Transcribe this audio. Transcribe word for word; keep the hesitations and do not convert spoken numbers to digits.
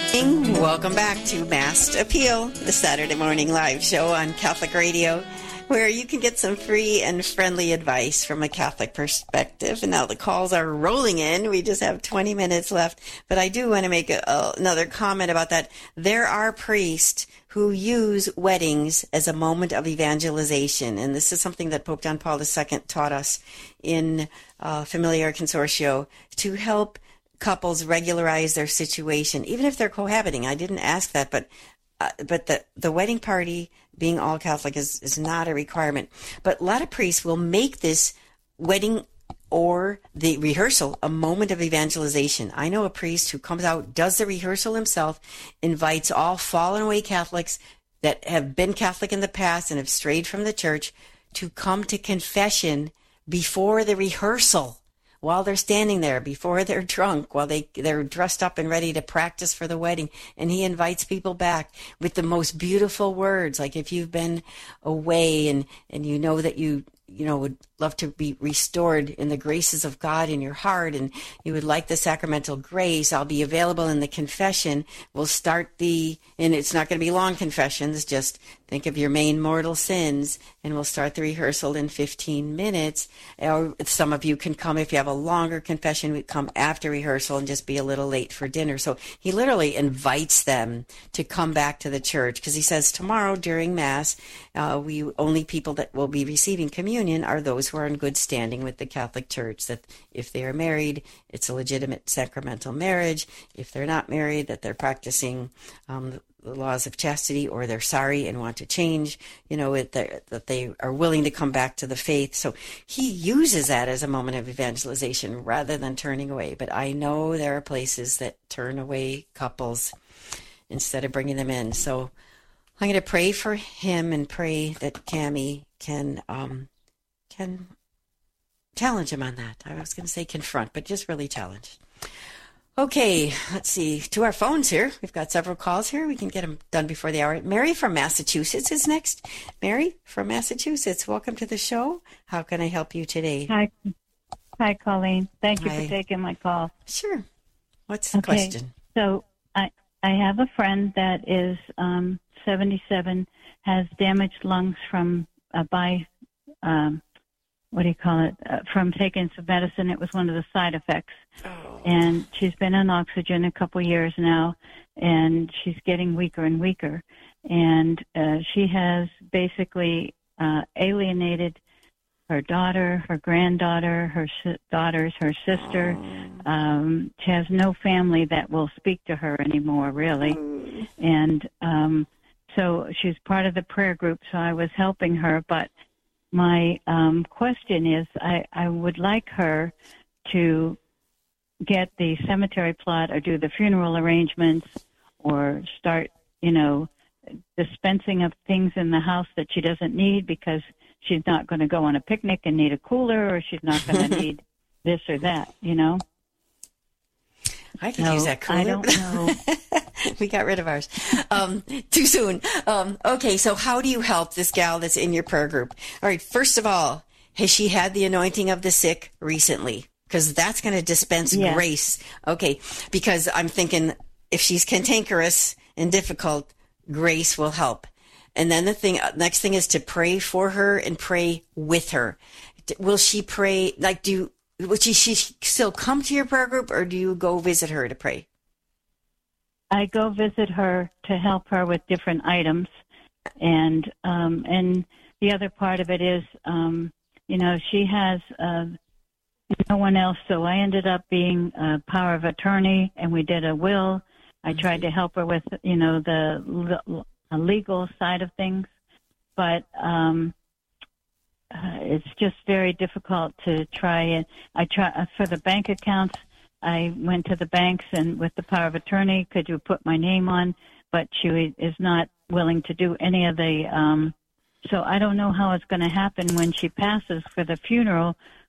Welcome back to Mass Appeal, the Saturday morning live show on Catholic Radio, where you can get some free and friendly advice from a Catholic perspective. And now the calls are rolling in. We just have twenty minutes left. But I do want to make a, a, another comment about that. There are priests who use weddings as a moment of evangelization. And this is something that Pope John Paul the Second taught us in uh, Familiar Consortio to help couples regularize their situation, even if they're cohabiting. I didn't ask that, but uh, but the, the wedding party being all Catholic is, is not a requirement. But a lot of priests will make this wedding or the rehearsal a moment of evangelization. I know a priest who comes out, does the rehearsal himself, invites all fallen away Catholics that have been Catholic in the past and have strayed from the church to come to confession before the rehearsal, while they're standing there, before they're drunk, while they, they're dressed up and ready to practice for the wedding. And he invites people back with the most beautiful words. Like if you've been away and, and you know that you, you know, would love to be restored in the graces of God in your heart, and you would like the sacramental grace, I'll be available in the confession. We'll start the, and it's not going to be long confessions, just think of your main mortal sins, and we'll start the rehearsal in fifteen minutes. Or some of you can come, if you have a longer confession, we come after rehearsal and just be a little late for dinner. So he literally invites them to come back to the church, because he says tomorrow during Mass, uh, we only people that will be receiving communion are those who are in good standing with the Catholic Church, that if they are married, it's a legitimate sacramental marriage. If they're not married, that they're practicing um, the laws of chastity, or they're sorry and want to change, you know, it, that they are willing to come back to the faith. So he uses that as a moment of evangelization rather than turning away. But I know there are places that turn away couples instead of bringing them in. So I'm going to pray for him and pray that Cammie can um, can challenge him on that. I was going to say confront, but just really challenge. Okay, let's see. To our phones here. We've got several calls here. We can get them done before the hour. Mary from Massachusetts is next. Mary from Massachusetts, welcome to the show. How can I help you today? Hi, Hi Colleen. Thank you Hi. for taking my call. Sure. What's the okay. question? So I I have a friend that is um, seventy-seven, has damaged lungs from uh, by um, what do you call it? Uh, from taking some medicine. It was one of the side effects. Oh. And she's been on oxygen a couple years now, and she's getting weaker and weaker. And uh, she has basically uh, alienated her daughter, her granddaughter, her si- daughters, her sister. Oh. Um, she has no family that will speak to her anymore, really. Oh. And um, so she's part of the prayer group, so I was helping her. But my um, question is, I, I would like her to get the cemetery plot or do the funeral arrangements or start, you know, dispensing of things in the house that she doesn't need, because she's not going to go on a picnic and need a cooler, or she's not going to need this or that, you know? I could so, use that cooler. I don't know. We got rid of ours. Um, too soon. Um, okay, so how do you help this gal that's in your prayer group? All right, first of all, has she had the anointing of the sick recently? Because that's going to dispense yes. grace. Okay, because I'm thinking if she's cantankerous and difficult, grace will help. And then the thing, next thing is to pray for her and pray with her. Will she pray, like, do will she, she still come to your prayer group, or do you go visit her to pray? I go visit her to help her with different items. And um, and the other part of it is, um, you know, she has uh, no one else, so I ended up being a power of attorney, and we did a will. I tried to help her with, you know, the legal side of things, but um, uh, it's just very difficult to try it. I try for the bank accounts. I went to the banks and with the power of attorney, could you put my name on? But she is not willing to do any of the. Um, so I don't know how it's going to happen when she passes for the funeral.